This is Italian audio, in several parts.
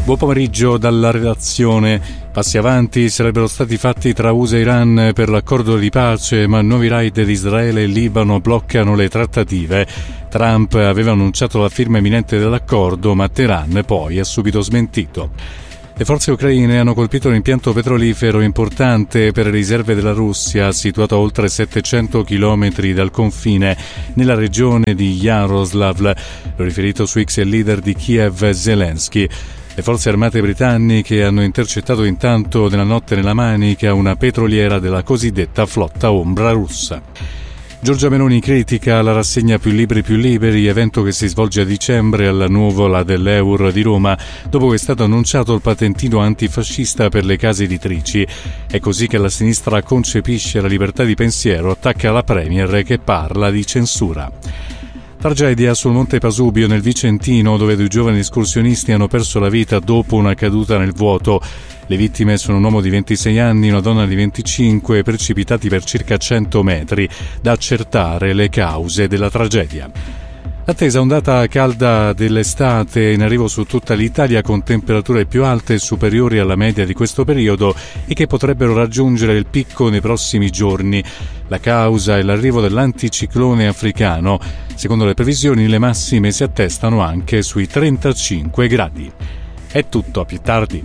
Buon pomeriggio dalla redazione. Passi avanti sarebbero stati fatti tra USA e Iran per l'accordo di pace, ma nuovi raid di Israele e Libano bloccano le trattative. Trump aveva annunciato la firma imminente dell'accordo, ma Teheran poi ha subito smentito. Le forze ucraine hanno colpito un impianto petrolifero importante per le riserve della Russia, situato a oltre 700 km dal confine, nella regione di Yaroslav. L'ho riferito su X il leader di Kiev, Zelensky. Le forze armate britanniche hanno intercettato intanto nella notte nella Manica una petroliera della cosiddetta flotta ombra russa. Giorgia Meloni critica la rassegna Più Liberi, evento che si svolge a dicembre alla Nuvola dell'Eur di Roma, dopo che è stato annunciato il patentino antifascista per le case editrici. È così che la sinistra concepisce la libertà di pensiero, attacca la Premier che parla di censura. Tragedia sul Monte Pasubio nel Vicentino, dove 2 giovani escursionisti hanno perso la vita dopo una caduta nel vuoto. Le vittime sono un uomo di 26 anni e una donna di 25, precipitati per circa 100 metri, da accertare le cause della tragedia. Attesa ondata calda dell'estate in arrivo su tutta l'Italia, con temperature più alte e superiori alla media di questo periodo e che potrebbero raggiungere il picco nei prossimi giorni. La causa è l'arrivo dell'anticiclone africano. Secondo le previsioni, le massime si attestano anche sui 35 gradi. È tutto, a più tardi.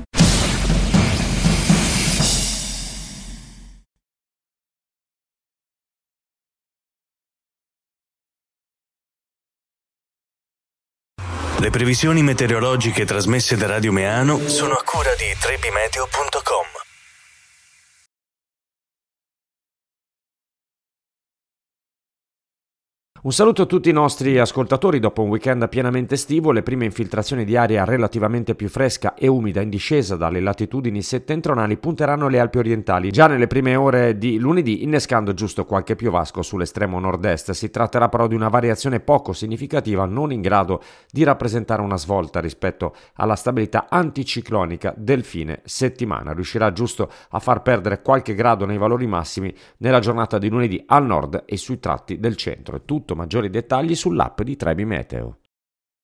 Le previsioni meteorologiche trasmesse da Radio Meano sono a cura di trebimeteo.com. Un saluto a tutti i nostri ascoltatori. Dopo un weekend pienamente estivo, le prime infiltrazioni di aria relativamente più fresca e umida in discesa dalle latitudini settentrionali punteranno le Alpi orientali già nelle prime ore di lunedì, innescando giusto qualche piovasco sull'estremo nord-est. Si tratterà però di una variazione poco significativa, non in grado di rappresentare una svolta rispetto alla stabilità anticiclonica del fine settimana. Riuscirà giusto a far perdere qualche grado nei valori massimi nella giornata di lunedì al nord e sui tratti del centro. È tutto. Maggiori dettagli sull'app di Trebi Meteo.